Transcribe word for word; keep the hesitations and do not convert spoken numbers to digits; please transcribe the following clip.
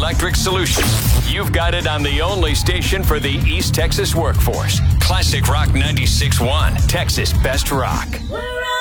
electric solutions. You've got it on the only station for the East Texas workforce. Classic Rock ninety-six point one, Texas Best Rock. We're